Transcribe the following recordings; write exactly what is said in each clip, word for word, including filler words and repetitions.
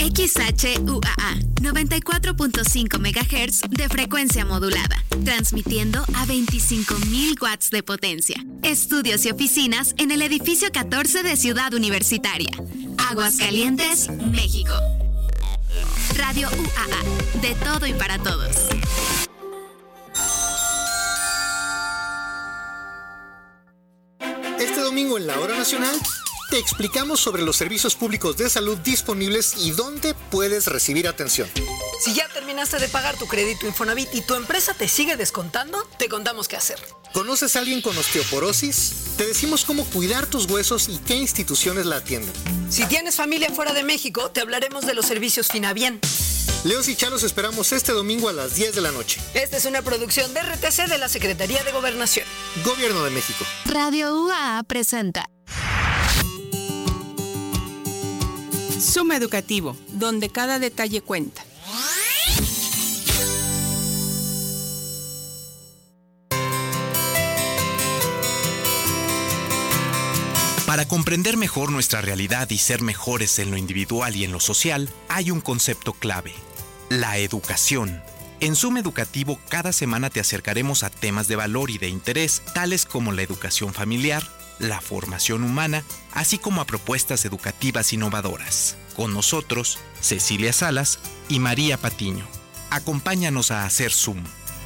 X H U A A, noventa y cuatro punto cinco megahertz de frecuencia modulada, transmitiendo a veinticinco mil watts de potencia. Estudios y oficinas en el edificio catorce de Ciudad Universitaria. Aguascalientes, México. Radio U A A, de todo y para todos. Este domingo en la Hora Nacional te explicamos sobre los servicios públicos de salud disponibles y dónde puedes recibir atención. Si ya terminaste de pagar tu crédito Infonavit y tu empresa te sigue descontando, te contamos qué hacer. ¿Conoces a alguien con osteoporosis? Te decimos cómo cuidar tus huesos y qué instituciones la atienden. Si tienes familia fuera de México, te hablaremos de los servicios Finabien. Leos y Chalos esperamos este domingo a las diez de la noche. Esta es una producción de R T C de la Secretaría de Gobernación. Gobierno de México. Radio U A A presenta Zoom Educativo, donde cada detalle cuenta. Para comprender mejor nuestra realidad y ser mejores en lo individual y en lo social, hay un concepto clave: la educación. En Zoom Educativo, cada semana te acercaremos a temas de valor y de interés, tales como la educación familiar, la formación humana, así como a propuestas educativas innovadoras. Con nosotros, Cecilia Salas y María Patiño. Acompáñanos a hacer Zoom.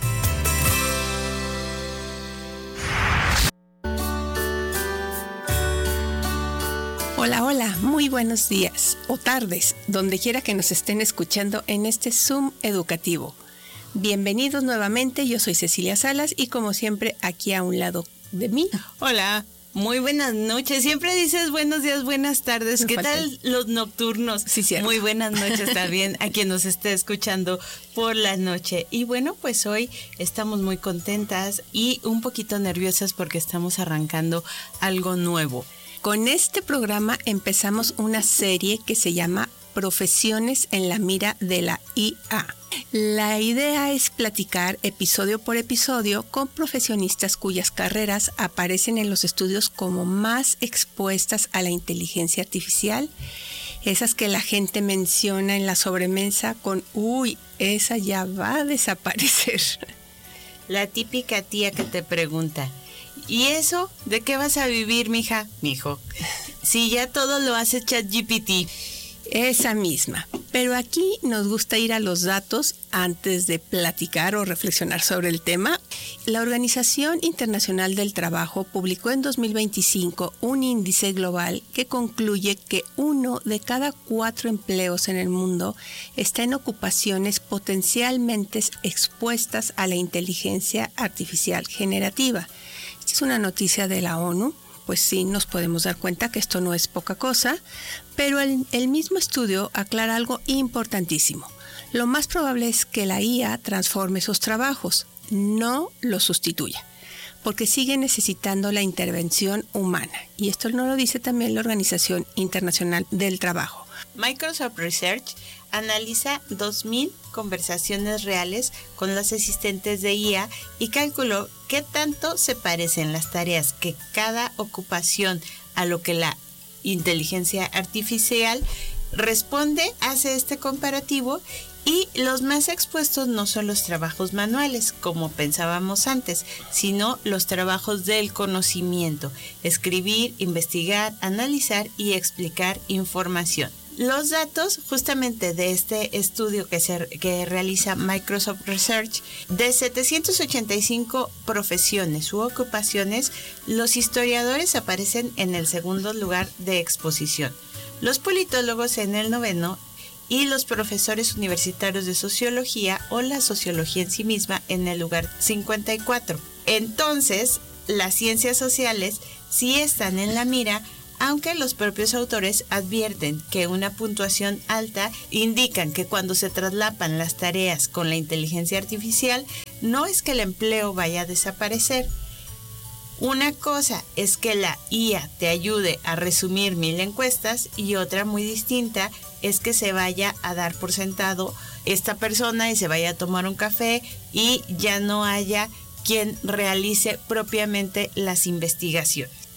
Hola, hola, muy buenos días o tardes, donde quiera que nos estén escuchando en este Zoom Educativo. Bienvenidos nuevamente, yo soy Cecilia Salas y como siempre aquí a un lado de mí. Hola, muy buenas noches. Siempre dices buenos días, buenas tardes. Me ¿Qué falta tal los nocturnos? Sí, cierto. Muy buenas noches también a quien nos esté escuchando por la noche. Y bueno, pues hoy estamos muy contentas y un poquito nerviosas porque estamos arrancando algo nuevo. Con este programa empezamos una serie que se llama Profesiones en la mira de la I A. La idea es platicar episodio por episodio con profesionistas cuyas carreras aparecen en los estudios como más expuestas a la inteligencia artificial, esas que la gente menciona en la sobremesa con uy, esa ya va a desaparecer. La típica tía que te pregunta: ¿y eso? ¿De qué vas a vivir, mija? Mijo, si ya todo lo hace ChatGPT. Esa misma. Pero aquí nos gusta ir a los datos antes de platicar o reflexionar sobre el tema. La Organización Internacional del Trabajo publicó en dos mil veinticinco un índice global que concluye que uno de cada cuatro empleos en el mundo está en ocupaciones potencialmente expuestas a la inteligencia artificial generativa. Esta es una noticia de la ONU. Pues sí, nos podemos dar cuenta que esto no es poca cosa, pero el, el mismo estudio aclara algo importantísimo. Lo más probable es que la I A transforme esos trabajos, no los sustituya, porque sigue necesitando la intervención humana. Y esto no lo dice también la Organización Internacional del Trabajo. Microsoft Research analiza dos mil conversaciones reales con los asistentes de I A y calculó qué tanto se parecen las tareas que cada ocupación a lo que la inteligencia artificial responde, hace este comparativo, y los más expuestos no son los trabajos manuales, como pensábamos antes, sino los trabajos del conocimiento: escribir, investigar, analizar y explicar información. Los datos justamente de este estudio que, se, que realiza Microsoft Research, de setecientas ochenta y cinco profesiones u ocupaciones, los historiadores aparecen en el segundo lugar de exposición, los politólogos en el noveno y los profesores universitarios de sociología o la sociología en sí misma en el lugar cincuenta y cuatro. Entonces, las ciencias sociales sí están en la mira, aunque los propios autores advierten que una puntuación alta indican que cuando se traslapan las tareas con la inteligencia artificial, no es que el empleo vaya a desaparecer. Una cosa es que la I A te ayude a resumir mil encuestas y otra muy distinta es que se vaya a dar por sentado esta persona y se vaya a tomar un café y ya no haya quien realice propiamente las investigaciones.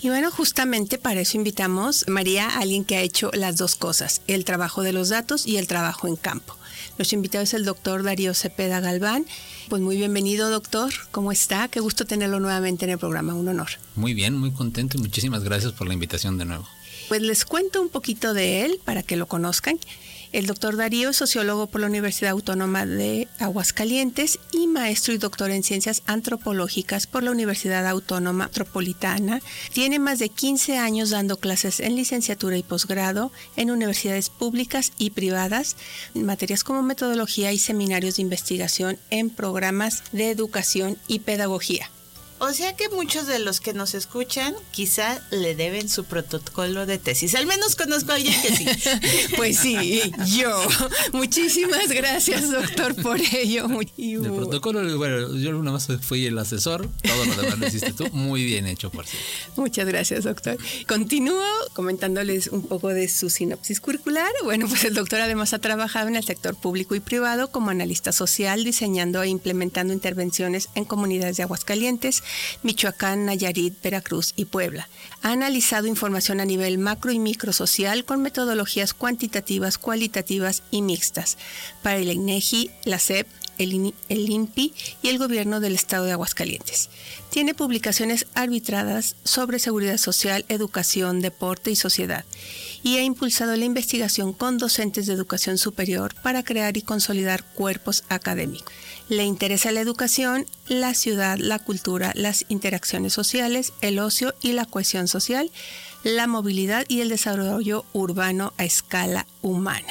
Y bueno, justamente para eso invitamos, María, a alguien que ha hecho las dos cosas, el trabajo de los datos y el trabajo en campo. Nuestro invitado es el doctor Darío Cepeda Galván. Pues muy bienvenido, doctor. ¿Cómo está? Qué gusto tenerlo nuevamente en el programa, un honor. Muy bien, muy contento y muchísimas gracias por la invitación de nuevo. Pues les cuento un poquito de él para que lo conozcan. El doctor Darío es sociólogo por la Universidad Autónoma de Aguascalientes y maestro y doctor en ciencias antropológicas por la Universidad Autónoma Metropolitana. Tiene más de quince años dando clases en licenciatura y posgrado en universidades públicas y privadas, en materias como metodología y seminarios de investigación en programas de educación y pedagogía. O sea que muchos de los que nos escuchan quizá le deben su protocolo de tesis. Al menos conozco a alguien que sí. Pues sí, yo. Muchísimas gracias, doctor, por ello. El protocolo, bueno, yo nada más fui el asesor, todo lo demás lo hiciste tú. Muy bien hecho, por cierto. Muchas gracias, doctor. Continúo comentándoles un poco de su sinopsis curricular. Bueno, pues el doctor además ha trabajado en el sector público y privado como analista social, diseñando e implementando intervenciones en comunidades de Aguascalientes, Michoacán, Nayarit, Veracruz y Puebla. Ha analizado información a nivel macro y microsocial con metodologías cuantitativas, cualitativas y mixtas para el INEGI, la S E P, el, I N, el I N P I y el gobierno del estado de Aguascalientes. Tiene publicaciones arbitradas sobre seguridad social, educación, deporte y sociedad, y ha impulsado la investigación con docentes de educación superior para crear y consolidar cuerpos académicos. Le interesa la educación, la ciudad, la cultura, las interacciones sociales, el ocio y la cohesión social, la movilidad y el desarrollo urbano a escala humana.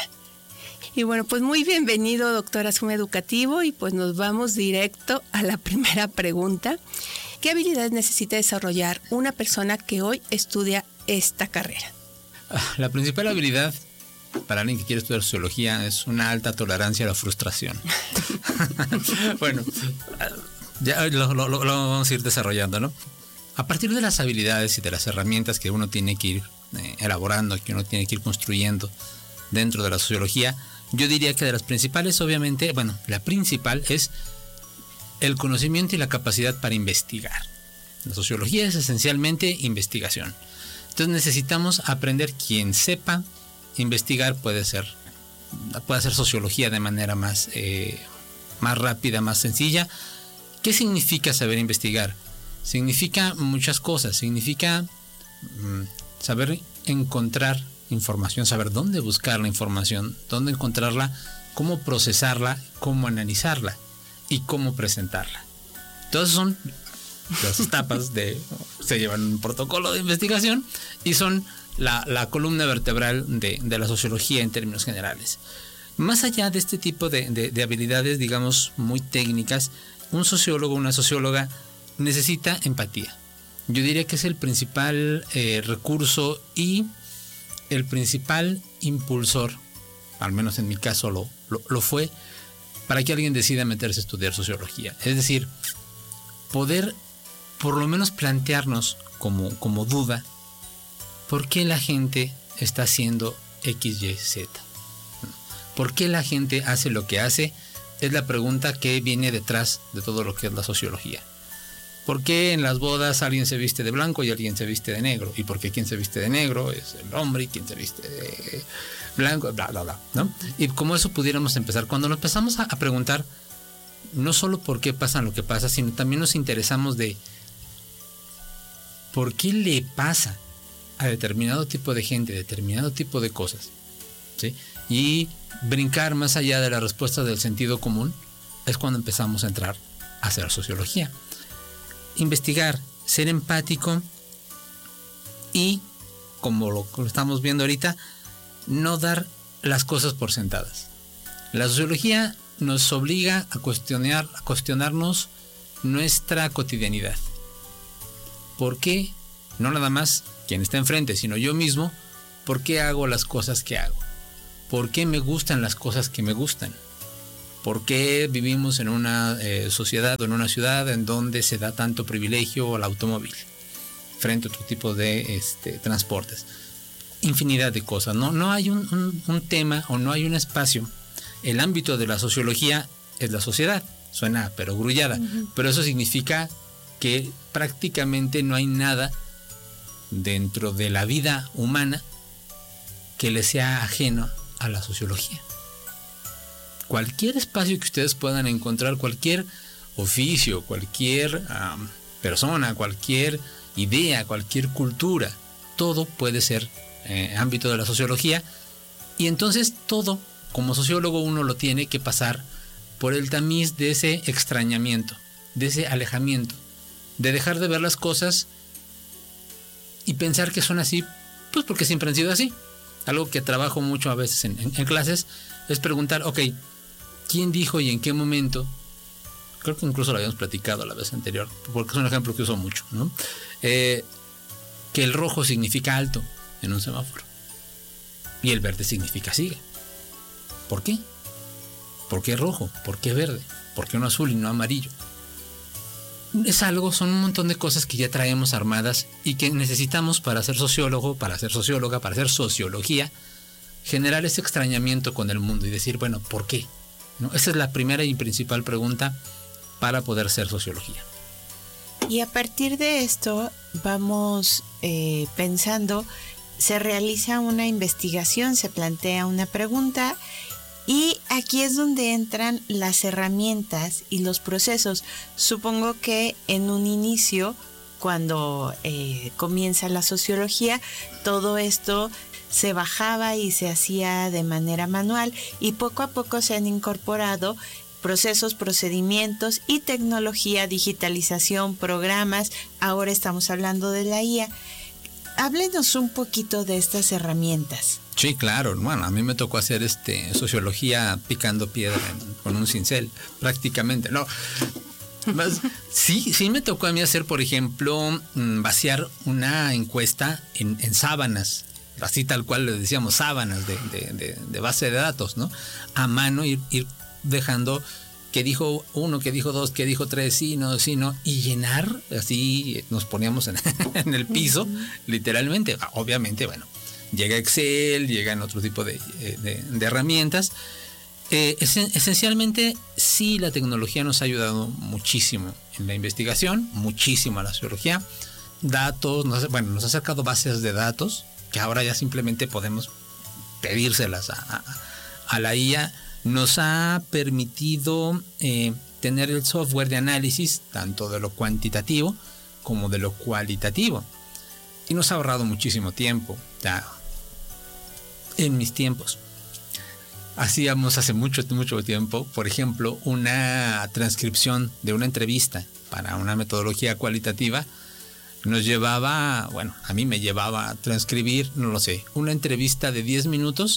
Y bueno, pues muy bienvenido, doctor, a Zoom Educativo, y pues nos vamos directo a la primera pregunta. ¿Qué habilidades necesita desarrollar una persona que hoy estudia esta carrera? La principal habilidad para alguien que quiere estudiar sociología es una alta tolerancia a la frustración. Bueno, ya lo, lo, lo vamos a ir desarrollando, ¿no? A partir de las habilidades y de las herramientas que uno tiene que ir eh, elaborando, que uno tiene que ir construyendo dentro de la sociología, yo diría que de las principales, obviamente, bueno, la principal es el conocimiento y la capacidad para investigar. La sociología es esencialmente investigación. Entonces necesitamos aprender. Quien sepa investigar puede ser, puede hacer sociología de manera más, eh, más rápida, más sencilla. ¿Qué significa saber investigar? Significa muchas cosas. Significa mm, saber encontrar información, saber dónde buscar la información, dónde encontrarla, cómo procesarla, cómo analizarla y cómo presentarla. Todas son las etapas de, se llevan un protocolo de investigación y son la, la columna vertebral de, de la sociología en términos generales. Más allá de este tipo de, de, de habilidades, digamos, muy técnicas, un sociólogo, una socióloga necesita empatía. Yo diría que es el principal eh, recurso y el principal impulsor, al menos en mi caso lo, lo, lo fue, para que alguien decida meterse a estudiar sociología. Es decir, poder por lo menos plantearnos como, como duda por qué la gente está haciendo X, Y, Z. ¿Por qué la gente hace lo que hace? Es la pregunta que viene detrás de todo lo que es la sociología. ¿Por qué en las bodas alguien se viste de blanco y alguien se viste de negro? ¿Y por qué quien se viste de negro es el hombre y quien se viste de blanco? Bla, bla, bla, ¿no? Y como eso pudiéramos empezar. Cuando nos empezamos a, a preguntar no solo por qué pasa lo que pasa, sino también nos interesamos de por qué le pasa a determinado tipo de gente, determinado tipo de cosas, ¿sí? Y brincar más allá de la respuesta del sentido común es cuando empezamos a entrar a hacer sociología. Investigar, ser empático y, como lo estamos viendo ahorita, no dar las cosas por sentadas. La sociología nos obliga a cuestionar, a cuestionarnos nuestra cotidianidad. ¿Por qué? No nada más quien está enfrente, sino yo mismo. ¿Por qué hago las cosas que hago? ¿Por qué me gustan las cosas que me gustan? ¿Por qué vivimos en una eh, sociedad o en una ciudad en donde se da tanto privilegio al automóvil frente a otro tipo de este, transportes? Infinidad de cosas. No, no hay un, un, un tema o no hay un espacio. El ámbito de la sociología es la sociedad. Suena perogrullada, uh-huh. Pero eso significa que prácticamente no hay nada dentro de la vida humana que le sea ajeno a la sociología. Cualquier espacio que ustedes puedan encontrar, cualquier oficio, cualquier um, persona, cualquier idea, cualquier cultura, todo puede ser eh, ámbito de la sociología. Y entonces todo, como sociólogo, uno lo tiene que pasar por el tamiz de ese extrañamiento, de ese alejamiento, de dejar de ver las cosas y pensar que son así, pues porque siempre han sido así. Algo que trabajo mucho a veces en, en, en clases es preguntar, ok, ¿quién dijo y en qué momento? Creo que incluso lo habíamos platicado la vez anterior, porque es un ejemplo que uso mucho, ¿no? Eh, que el rojo significa alto en un semáforo y el verde significa sigue. ¿Por qué? ¿Por qué rojo? ¿Por qué verde? ¿Por qué no azul y no amarillo? Es algo, son un montón de cosas que ya traemos armadas y que necesitamos para ser sociólogo, para ser socióloga, para hacer sociología, generar ese extrañamiento con el mundo y decir, bueno, ¿por qué? ¿No? Esa es la primera y principal pregunta para poder ser sociología. Y a partir de esto vamos eh, pensando, se realiza una investigación, se plantea una pregunta y aquí es donde entran las herramientas y los procesos. Supongo que en un inicio, cuando eh, comienza la sociología, todo esto se bajaba y se hacía de manera manual y poco a poco se han incorporado procesos, procedimientos y tecnología, digitalización, programas. Ahora estamos hablando de la I A. Háblenos un poquito de estas herramientas. Sí, claro. Bueno, a mí me tocó hacer este sociología picando piedra en, con un cincel, prácticamente. No, más, sí, sí me tocó a mí hacer, por ejemplo, vaciar una encuesta en, en sábanas, así tal cual le decíamos, sábanas de, de, de, de base de datos, ¿no? A mano ir, ir dejando que dijo uno, que dijo dos, que dijo tres, sí, no, sí, no, y llenar, así nos poníamos en, en el piso, literalmente. Obviamente, bueno, llega Excel, llegan otro tipo de, de, de herramientas. Eh, esen, esencialmente, sí, la tecnología nos ha ayudado muchísimo en la investigación, muchísimo a la sociología. Datos, nos, bueno, nos ha acercado bases de datos, que ahora ya simplemente podemos pedírselas a, a, a la I A. Nos ha permitido eh, tener el software de análisis tanto de lo cuantitativo como de lo cualitativo y nos ha ahorrado muchísimo tiempo. Ya, en mis tiempos hacíamos hace mucho mucho tiempo, por ejemplo, una transcripción de una entrevista para una metodología cualitativa. Nos llevaba, bueno, a mí me llevaba a transcribir, no lo sé, una entrevista de diez minutos,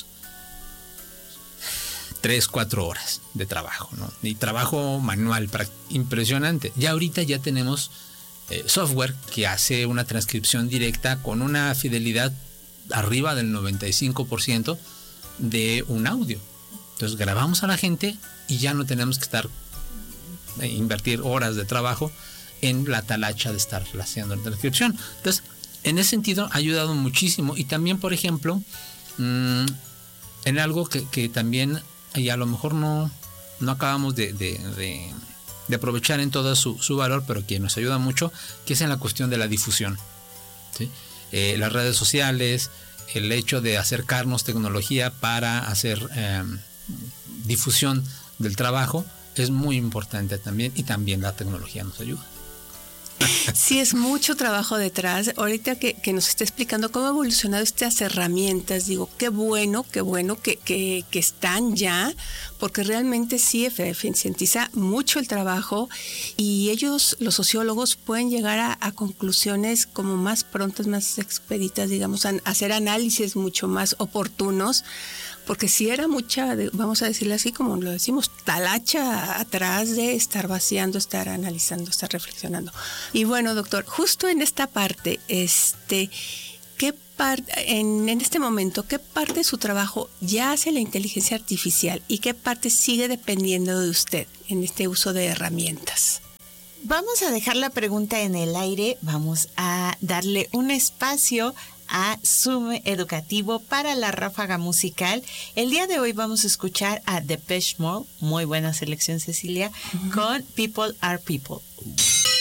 tres, cuatro horas de trabajo, ¿no? Y trabajo manual impresionante. Ya ahorita ya tenemos eh, software que hace una transcripción directa con una fidelidad arriba del noventa y cinco por ciento de un audio. Entonces grabamos a la gente y ya no tenemos que estar eh, invertir horas de trabajo en la talacha de estar haciendo la transcripción. Entonces, en ese sentido ha ayudado muchísimo. Y también, por ejemplo, mmm, en algo que, que también y a lo mejor no, no acabamos de, de, de, de aprovechar en todo su, su valor, pero que nos ayuda mucho, que es en la cuestión de la difusión, ¿sí? Eh, las redes sociales, el hecho de acercarnos tecnología para hacer eh, difusión del trabajo es muy importante también, y también la tecnología nos ayuda. Sí, es mucho trabajo detrás. Ahorita que, que nos está explicando cómo ha evolucionado estas herramientas, digo, qué bueno, qué bueno que, que, que están ya, porque realmente sí eficientiza mucho el trabajo y ellos, los sociólogos, pueden llegar a, a conclusiones como más prontas, más expeditas, digamos, a, a hacer análisis mucho más oportunos. Porque si era mucha, vamos a decirle así, como lo decimos, talacha atrás de estar vaciando, estar analizando, estar reflexionando. Y bueno, doctor, justo en esta parte, este, ¿qué parte, en, en este momento, qué parte de su trabajo ya hace la inteligencia artificial y qué parte sigue dependiendo de usted en este uso de herramientas? Vamos a dejar la pregunta en el aire, vamos a darle un espacio a Zoom Educativo para la ráfaga musical. El día de hoy vamos a escuchar a Depeche Mode, muy buena selección, Cecilia, uh-huh, con People Are People.